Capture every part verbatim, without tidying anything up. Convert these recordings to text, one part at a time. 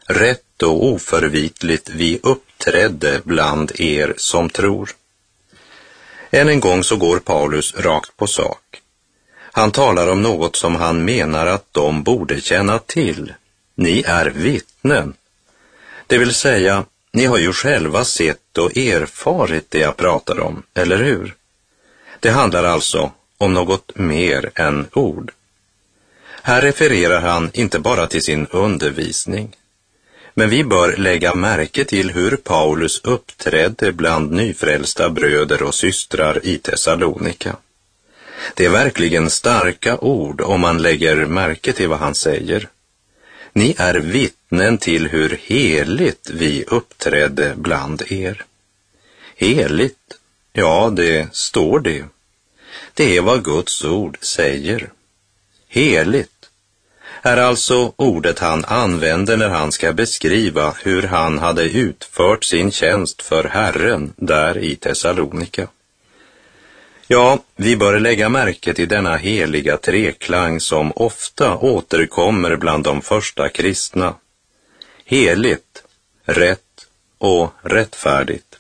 rätt och oförvitligt vi uppträdde bland er som tror. Än en gång så går Paulus rakt på sak. Han talar om något som han menar att de borde känna till. Ni är vittnen. Det vill säga, ni har ju själva sett och erfarit det jag pratar om, eller hur? Det handlar alltså om något mer än ord. Här refererar han inte bara till sin undervisning, men vi bör lägga märke till hur Paulus uppträdde bland nyfrälsta bröder och systrar i Thessalonika. Det är verkligen starka ord om man lägger märke till vad han säger. Ni är vittnen till hur heligt vi uppträdde bland er. Heligt, ja det står det. Det är vad Guds ord säger. Heligt är alltså ordet han använder när han ska beskriva hur han hade utfört sin tjänst för Herren där i Thessalonika. Ja, vi bör lägga märke till denna heliga treklang som ofta återkommer bland de första kristna. Heligt, rätt och rättfärdigt.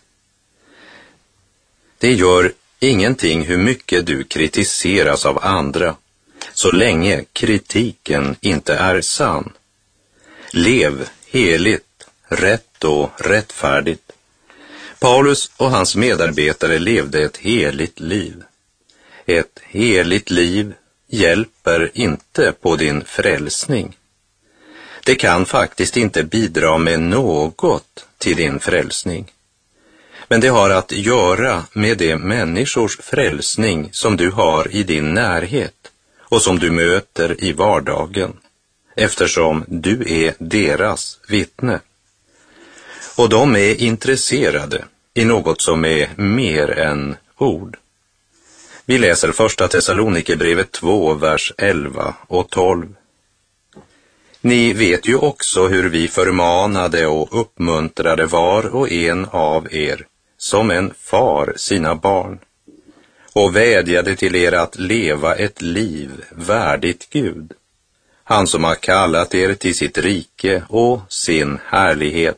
Det gör ingenting hur mycket du kritiseras av andra, så länge kritiken inte är sann. Lev heligt, rätt och rättfärdigt. Paulus och hans medarbetare levde ett heligt liv. Ett heligt liv hjälper inte på din frälsning. Det kan faktiskt inte bidra med något till din frälsning. Men det har att göra med de människors frälsning som du har i din närhet och som du möter i vardagen, eftersom du är deras vittne. Och de är intresserade i något som är mer än ord. Vi läser första Thessalonikerbrevet två, vers elva och tolv. Ni vet ju också hur vi förmanade och uppmuntrade var och en av er, som en far sina barn, och vädjade till er att leva ett liv värdigt Gud, han som har kallat er till sitt rike och sin härlighet.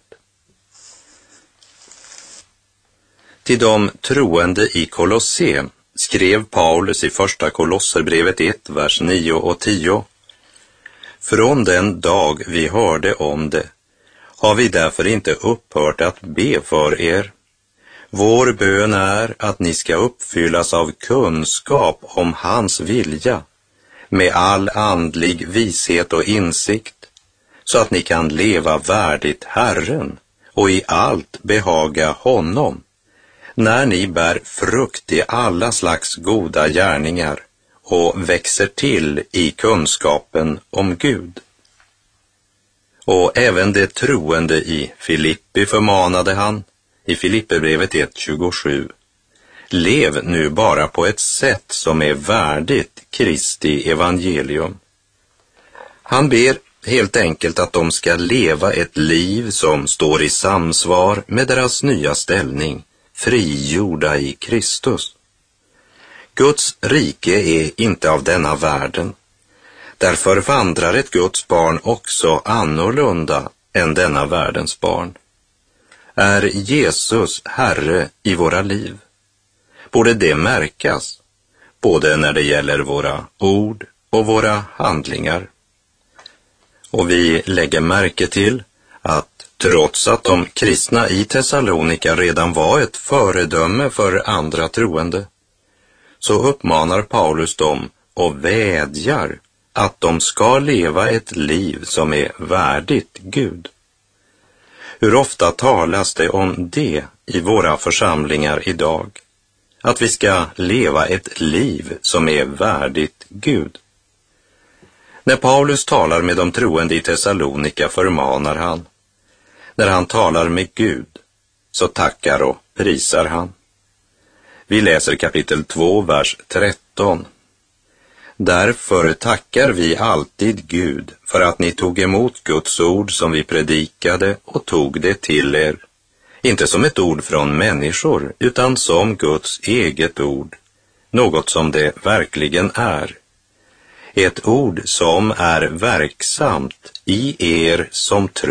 Till de troende i Kolosse skrev Paulus i första Kolosserbrevet ett, vers nio och tio. Från den dag vi hörde om det har vi därför inte upphört att be för er. Vår bön är att ni ska uppfyllas av kunskap om hans vilja, med all andlig vishet och insikt, så att ni kan leva värdigt Herren och i allt behaga honom, när ni bär frukt i alla slags goda gärningar och växer till i kunskapen om Gud. Och även det troende i Filippi förmanade han i Filipperbrevet ett tjugosju. Lev nu bara på ett sätt som är värdigt Kristi evangelium. Han ber helt enkelt att de ska leva ett liv som står i samsvar med deras nya ställning, frigjorda i Kristus. Guds rike är inte av denna världen. Därför vandrar ett Guds barn också annorlunda än denna världens barn. Är Jesus Herre i våra liv? Borde det märkas, både när det gäller våra ord och våra handlingar. Och vi lägger märke till att trots att de kristna i Thessalonika redan var ett föredöme för andra troende, så uppmanar Paulus dem och vädjar att de ska leva ett liv som är värdigt Gud. Hur ofta talas det om det i våra församlingar idag? Att vi ska leva ett liv som är värdigt Gud. När Paulus talar med de troende i Thessalonika förmanar han. När han talar med Gud så tackar och prisar han. Vi läser kapitel två, vers tretton. Därför tackar vi alltid Gud för att ni tog emot Guds ord som vi predikade och tog det till er. Inte som ett ord från människor, utan som Guds eget ord, något som det verkligen är. Ett ord som är verksamt i er som tror.